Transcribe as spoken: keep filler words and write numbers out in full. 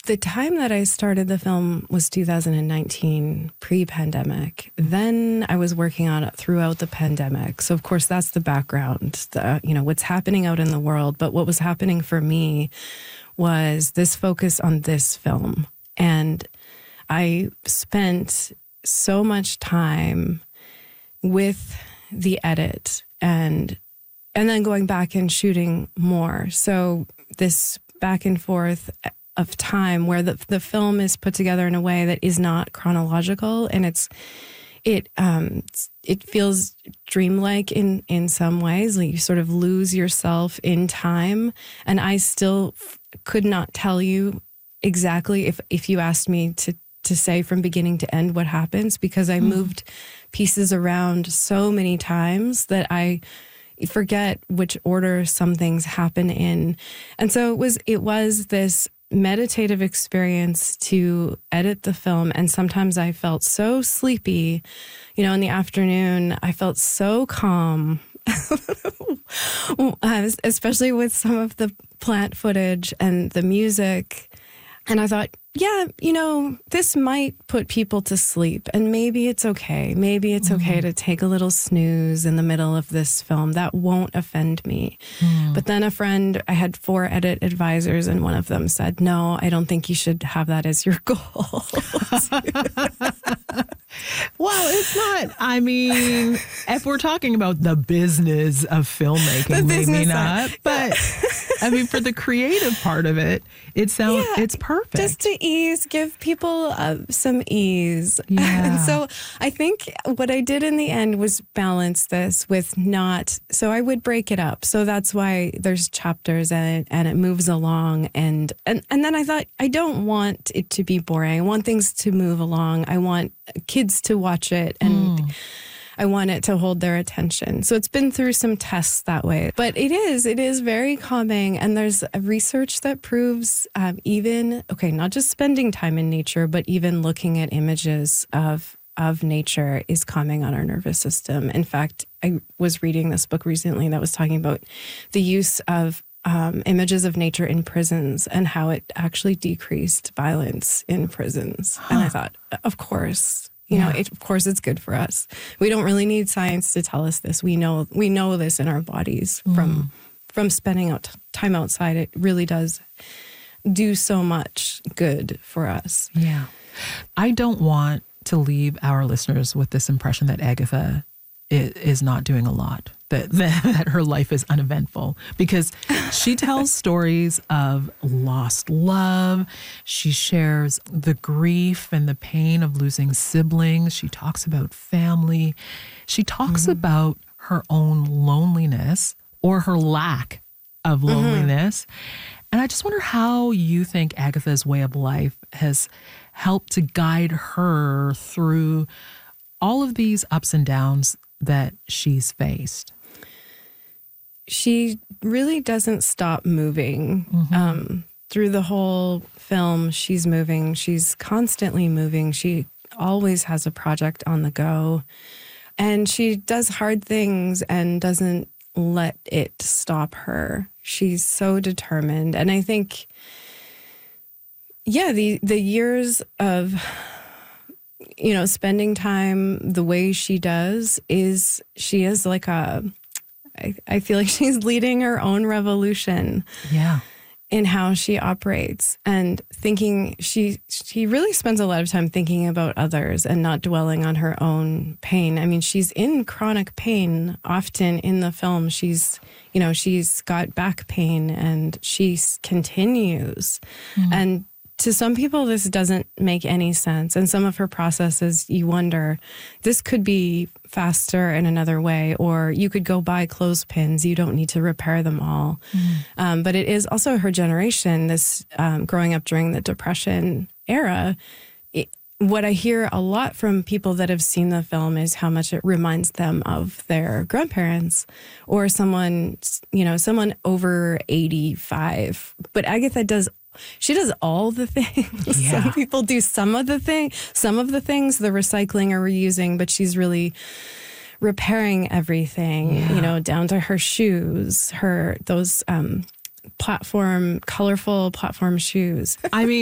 the time that I started the film was two thousand nineteen, pre-pandemic. Then I was working on it throughout the pandemic. So, of course, that's the background, the, you know, what's happening out in the world. But what was happening for me was this focus on this film. And I spent so much time with the edit and and then going back and shooting more. So this back and forth of time where the the film is put together in a way that is not chronological, and it's it um it feels dreamlike in in some ways. Like you sort of lose yourself in time, and I still f- could not tell you exactly if if you asked me to to say from beginning to end what happens, because I mm. moved pieces around so many times that I forget which order some things happen in. And so it was it was this meditative experience to edit the film. And sometimes I felt so sleepy, you know, in the afternoon. I felt so calm, especially with some of the plant footage and the music. And I thought, yeah, you know, this might put people to sleep, and maybe it's okay. Maybe it's mm. okay to take a little snooze in the middle of this film. That won't offend me. Mm. But then a friend, I had four edit advisors, and one of them said, no, I don't think you should have that as your goal. Well, it's not. I mean, if we're talking about the business of filmmaking, maybe not. Side. But I mean, for the creative part of it, it sounds yeah, it's perfect. Just to ease, give people uh, some ease. Yeah. And so I think what I did in the end was balance this with not. So I would break it up. So that's why there's chapters and it, and it moves along. And, and and then I thought, I don't want it to be boring. I want things to move along. I want kids to watch it, and mm. I want it to hold their attention. So it's been through some tests that way. But it is, it is very calming. And there's a research that proves um, even, okay, not just spending time in nature, but even looking at images of of nature is calming on our nervous system. In fact, I was reading this book recently that was talking about the use of um, images of nature in prisons and how it actually decreased violence in prisons. Huh. And I thought, of course, you yeah. know, it, of course it's good for us. We don't really need science to tell us this. We know we know this in our bodies mm. from from spending out time outside. It really does do so much good for us. Yeah. I don't want to leave our listeners with this impression that Agatha is, is not doing a lot, that, that her life is uneventful, because she tells stories of lost love. She shares the grief and the pain of losing siblings. She talks about family. She talks mm-hmm. about her own loneliness or her lack of loneliness. Mm-hmm. And I just wonder how you think Agatha's way of life has helped to guide her through all of these ups and downs that she's faced. She really doesn't stop moving. Mm-hmm. Um, through the whole film, she's moving. She's constantly moving. She always has a project on the go. And she does hard things and doesn't let it stop her. She's so determined. And I think, yeah, the, the years of, you know, spending time the way she does is, she is like a, I, I feel like she's leading her own revolution. Yeah. In how she operates and thinking, she she really spends a lot of time thinking about others and not dwelling on her own pain. I mean, she's in chronic pain often in the film. She's, you know, she's got back pain and she continues. Mm. And to some people, this doesn't make any sense. And some of her processes, you wonder, this could be faster in another way, or you could go buy clothespins. You don't need to repair them all. Mm. Um, but it is also her generation, this um, growing up during the Depression era. It, what I hear a lot from people that have seen the film is how much it reminds them of their grandparents or someone, you know, someone over eighty-five. But Agatha does She does all the things. Yeah. Some people do some of the thing, some of the things, the recycling or reusing, but she's really repairing everything, yeah. you know, down to her shoes, her, those um, platform, colorful platform shoes. I mean,